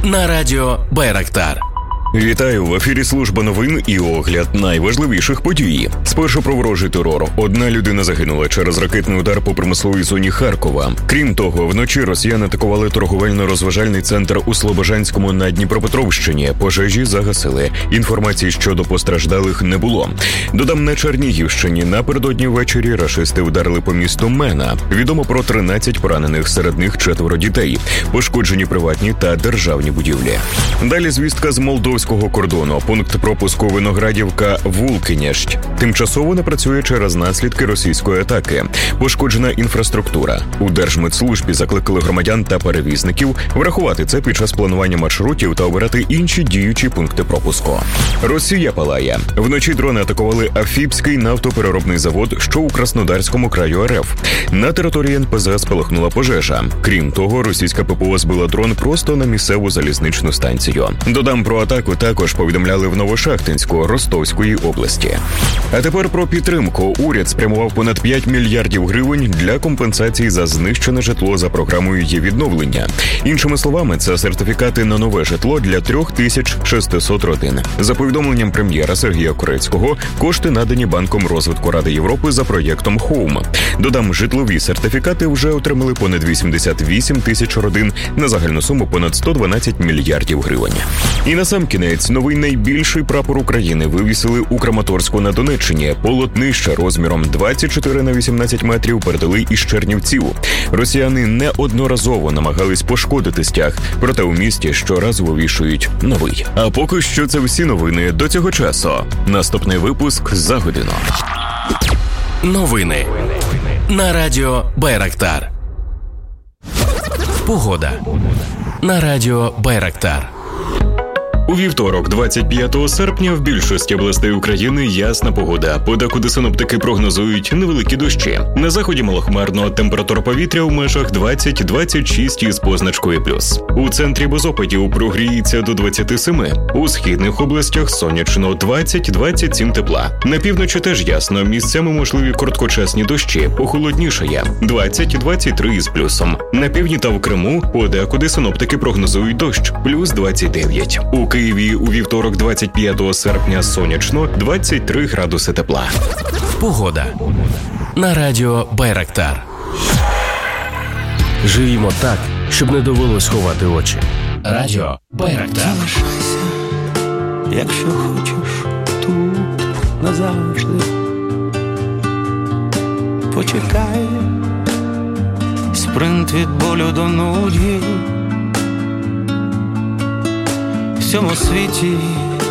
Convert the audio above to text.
на радіо Байрактар. Вітаю, в ефірі служба новин і огляд найважливіших подій. Спершу про ворожий терор. Одна людина загинула через ракетний удар по промисловій зоні Харкова. Крім того, вночі росіяни атакували торговельно-розважальний центр у Слобожанському на Дніпропетровщині. Пожежі загасили. Інформації щодо постраждалих не було. Додам, на Чернігівщині напередодні ввечері рашисти вдарили по місту Мена. Відомо про 13 поранених, серед них 4 дітей. Пошкоджені приватні та державні будівлі. Далі звістка з Молдовського кордону. Пункт пропуску Виноградівка-Вулкинящ тимчасово не працює через наслідки російської атаки. Пошкоджена інфраструктура. У Держмитслужбі закликали громадян та перевізників врахувати це під час планування маршрутів та обирати інші діючі пункти пропуску. Росія палає. Вночі дрони атакували Афіпський нафтопереробний завод, що у Краснодарському краю РФ. На території НПЗ спалахнула пожежа. Крім того, російська ППО збила дрон просто на місцеву залізничну станцію. Додам, про атаку також повідомляли в Новошахтинську Ростовської області. А тепер про підтримку. Уряд спрямував понад 5 мільярдів гривень для компенсації за знищене житло за програмою її відновлення. Іншими словами, це сертифікати на нове житло для 3600 родин. За повідомленням прем'єра Сергія Корецького, кошти надані Банком розвитку Ради Європи за проєктом «Хоум». Додам, житлові сертифікати вже отримали понад 88 тисяч родин на загальну суму понад 112 мільярдів гривень. І насамкінець, новий найбільший прапор України вивісили у Краматорську на Донеччині. Полотнище розміром 24 на 18 метрів передали із Чернівців. Росіяни неодноразово намагались пошкодити стяг, проте у місті щоразу вивішують новий. А поки що це всі новини до цього часу. Наступний випуск за годину. Новини на радіо Байрактар. Погода на радіо Байрактар. У вівторок, 25 серпня, в більшості областей України ясна погода. Подекуди синоптики прогнозують невеликі дощі. На заході малохмарно, температура повітря у межах 20-26 із позначкою плюс. У центрі без опадів прогріється до 27. У східних областях сонячно 20-27 тепла. На півночі теж ясно, місцями можливі короткочасні дощі, похолоднішає 20-23 із плюсом. На півдні та в Криму подекуди синоптики прогнозують дощ, плюс 29. У Києві у вівторок, 25 серпня, сонячно, 23 градуси тепла. Погода на радіо Байрактар. Живімо так, щоб не довелось ховати очі. Радіо Байрактар. Залишайся, якщо хочеш, тут назавжди. Почекай, спринт від болю до нудьги. В цьому світі